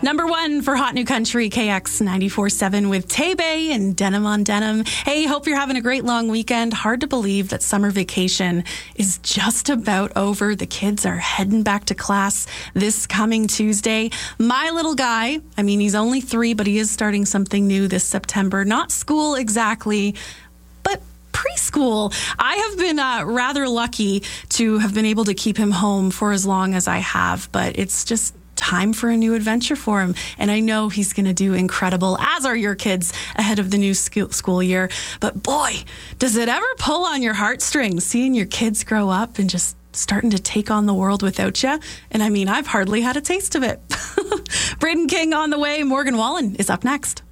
Number one for Hot New Country, KX 94.7 with Tay-Bay and Denim on Denim. Hey, hope you're having a great long weekend. Hard to believe that summer vacation is just about over. The kids are heading back to class this coming Tuesday. My little guy, I mean, he's only 3, but he is starting something new this September. Not school exactly, but preschool. I have been rather lucky to have been able to keep him home for as long as I have, but it's just time for a new adventure for him. And I know he's going to do incredible, as are your kids, ahead of the new school year. But boy, does it ever pull on your heartstrings, seeing your kids grow up and just starting to take on the world without you. And I mean, I've hardly had a taste of it. Braden King on the way. Morgan Wallen is up next.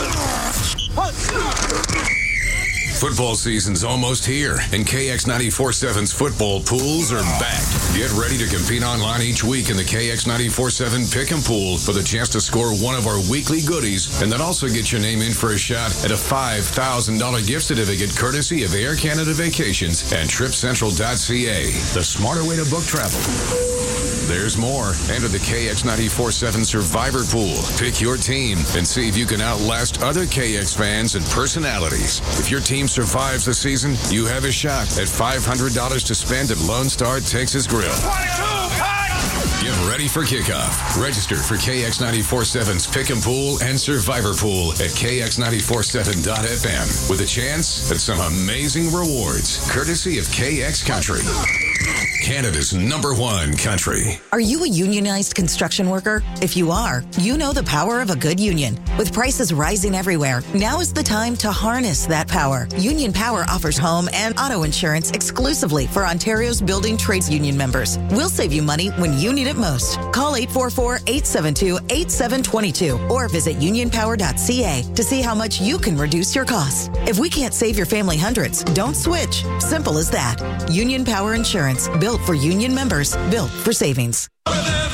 Football season's almost here, and KX 94.7's football pools are back. Get ready to compete online each week in the KX 94.7 Pick 'em Pool for the chance to score one of our weekly goodies, and then also get your name in for a shot at a $5,000 gift certificate courtesy of Air Canada Vacations and TripCentral.ca, the smarter way to book travel. There's more. Enter the KX 94.7 Survivor Pool. Pick your team and see if you can outlast other KX fans and personalities. If your team survives the season, you have a shot at $500 to spend at Lone Star Texas Grill. Get ready for kickoff. Register for KX 94.7's Pick 'em Pool and Survivor Pool at KX947.fm with a chance at some amazing rewards, courtesy of KX Country, Canada's #1 country. Are you a unionized construction worker? If you are, you know the power of a good union. With prices rising everywhere, now is the time to harness that power. Union Power offers home and auto insurance exclusively for Ontario's building trades union members. We'll save you money when you need it most. Call 844-872-8722 or visit unionpower.ca to see how much you can reduce your costs. If we can't save your family hundreds, don't switch. Simple as that. Union Power Insurance, built for union members, built for savings.